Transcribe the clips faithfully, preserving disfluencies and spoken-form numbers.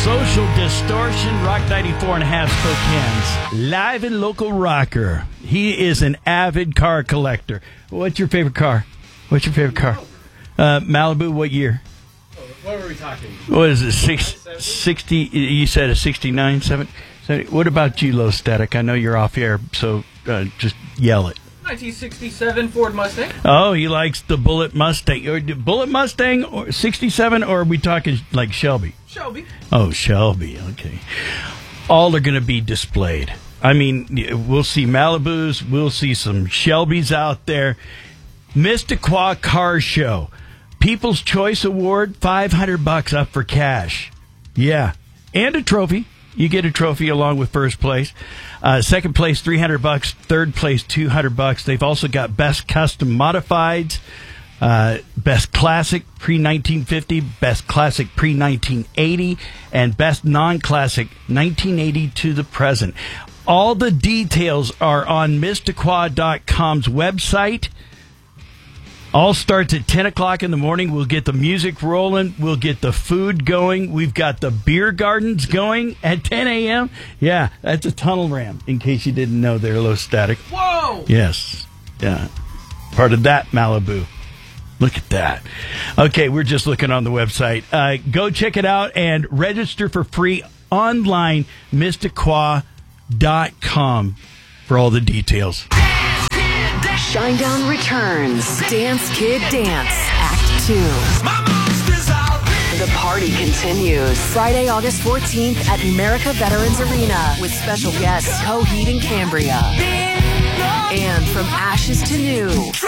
Social Distortion, Rock ninety-four and a half Spokane's live and local rocker. He is an avid car collector. What's your favorite car? What's your favorite car? Uh, Malibu, what year? What were we talking? What is it, six, sixty? You said a sixty-nine, seventy? What about you, Low Static? I know you're off air, so uh, just yell it. nineteen sixty-seven Ford Mustang. Oh, he likes the Bullet Mustang. Or Bullet Mustang or sixty-seven, or are we talking like Shelby? Shelby. Oh, Shelby. Okay. All are going to be displayed. I mean, we'll see Malibus. We'll see some Shelbys out there. Mystiqua Car Show. People's Choice Award, five hundred bucks up for cash. Yeah. And a trophy. You get a trophy along with first place. Uh, second place, three hundred bucks. Third place, two hundred bucks. They've also got Best Custom Modifieds, uh, Best Classic pre nineteen fifty, Best Classic pre nineteen eighty, and Best Non-Classic nineteen eighty to the present. All the details are on Mystiqua dot com's website. All starts at ten o'clock in the morning. We'll get the music rolling. We'll get the food going. We've got the beer gardens going at ten a.m. Yeah, that's a tunnel ramp, in case you didn't know there, Low Static. Whoa! Yes. Yeah. Part of that, Malibu. Look at that. Okay, we're just looking on the website. Uh, go check it out and register for free online, Mystiqua dot com, for all the details. Shinedown returns. Dance Kid Dance, Act two. The party continues. Friday, August fourteenth at America Veterans Arena with special guests Coheed and Cambria. And from ashes to new,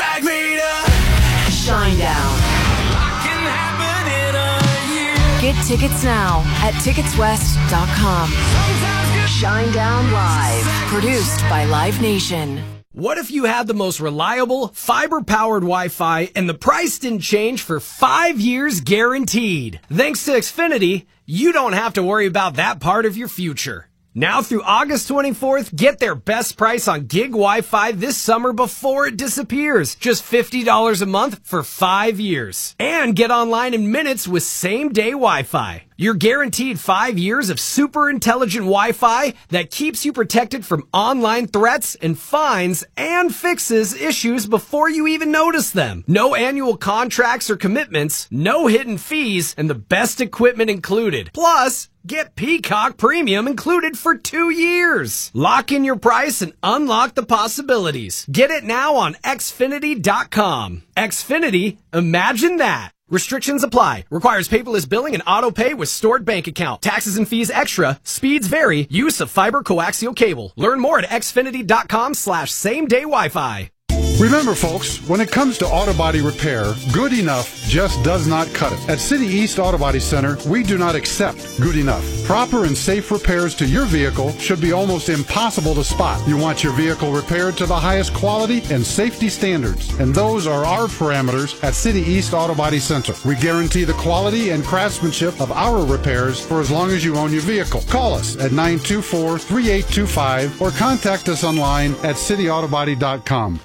Shinedown. Get tickets now at tickets west dot com. Shinedown Live, produced by Live Nation. What if you had the most reliable, fiber-powered Wi-Fi and the price didn't change for five years guaranteed? Thanks to Xfinity, you don't have to worry about that part of your future. Now through August twenty-fourth, get their best price on gig Wi-Fi this summer before it disappears. Just fifty dollars a month for five years. And get online in minutes with same-day Wi-Fi. You're guaranteed five years of super intelligent Wi-Fi that keeps you protected from online threats and finds and fixes issues before you even notice them. No annual contracts or commitments, no hidden fees, and the best equipment included. Plus, get Peacock Premium included for two years. Lock in your price and unlock the possibilities. Get it now on Xfinity dot com. Xfinity, imagine that. Restrictions apply. Requires paperless billing and auto pay with stored bank account. Taxes and fees extra. Speeds vary. Use of fiber coaxial cable. Learn more at Xfinity dot com slash same day Wi-Fi. Remember, folks, when it comes to auto body repair, good enough just does not cut it. At City East Auto Body Center, we do not accept good enough. Proper and safe repairs to your vehicle should be almost impossible to spot. You want your vehicle repaired to the highest quality and safety standards, and those are our parameters at City East Auto Body Center. We guarantee the quality and craftsmanship of our repairs for as long as you own your vehicle. Call us at nine two four, three eight two five or contact us online at city auto body dot com.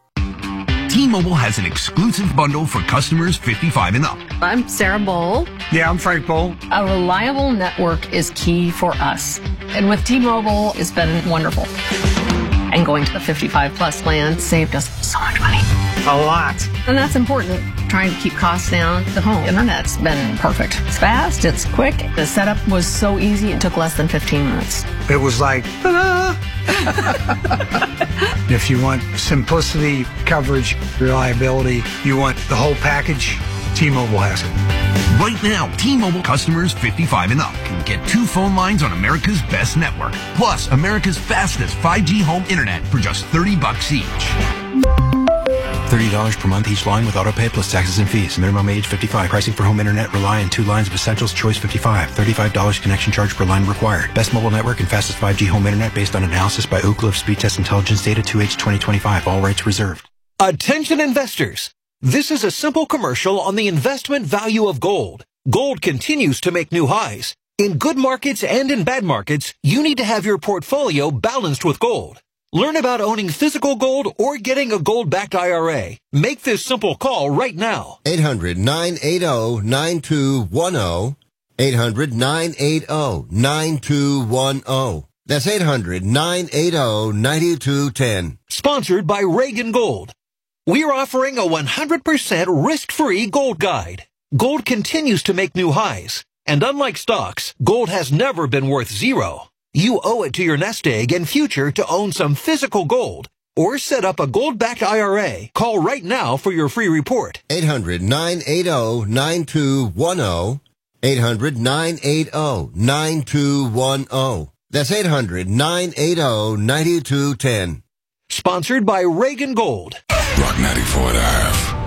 T-Mobile has an exclusive bundle for customers fifty-five and up. I'm Sarah Bowl. Yeah, I'm Frank Bowl. A reliable network is key for us. And with T-Mobile, it's been wonderful. And going to the fifty-five plus plan saved us so much money. A lot. And that's important. Trying to keep costs down. The home internet's been perfect. It's fast, it's quick. The setup was so easy, it took less than fifteen minutes. It was like, ah. If you want simplicity, coverage, reliability, you want the whole package, T-Mobile has it. Right now, T-Mobile customers fifty-five and up can get two phone lines on America's best network, plus America's fastest five G home internet for just thirty bucks each. thirty dollars per month each line with autopay plus taxes and fees. Minimum age fifty-five. Pricing for home internet rely on two lines of Essentials Choice fifty-five. thirty-five dollars connection charge per line required. Best mobile network and fastest five G home internet based on analysis by Ookla of Speed Test Intelligence Data two H twenty twenty-five. All rights reserved. Attention investors. This is a simple commercial on the investment value of gold. Gold continues to make new highs. In good markets and in bad markets, you need to have your portfolio balanced with gold. Learn about owning physical gold or getting a gold-backed I R A. Make this simple call right now. eight hundred, nine eight zero, nine two one zero. eight hundred, nine eight zero, nine two one zero. That's eight hundred, nine eight zero, nine two one zero. Sponsored by Reagan Gold. We're offering a one hundred percent risk-free gold guide. Gold continues to make new highs. And unlike stocks, gold has never been worth zero. You owe it to your nest egg and future to own some physical gold. Or set up a gold-backed I R A. Call right now for your free report. eight hundred, nine eight zero, nine two one zero. eight hundred, nine eight zero, nine two one zero. That's eight hundred, nine eight zero, nine two one zero. Sponsored by Reagan Gold. Rock ninety-four and a half.